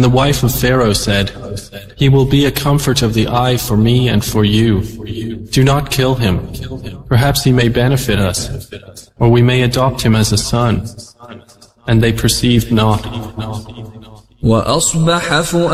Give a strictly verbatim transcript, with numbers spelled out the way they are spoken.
And the wife of Pharaoh said, "He will be a comfort of the eye for me and for you. Do not kill him. Perhaps he may benefit us, or we may adopt him as a son." And they perceived not. وأصبح فؤاد